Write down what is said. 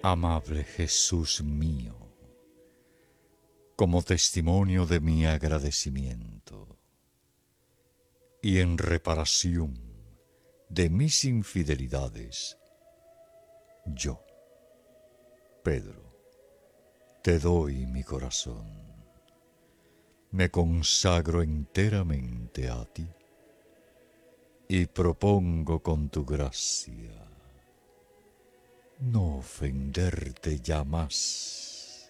Amable Jesús mío, como testimonio de mi agradecimiento y en reparación de mis infidelidades, yo, Pedro, te doy mi corazón. Me consagro enteramente a ti y propongo con tu gracia no ofenderte ya más.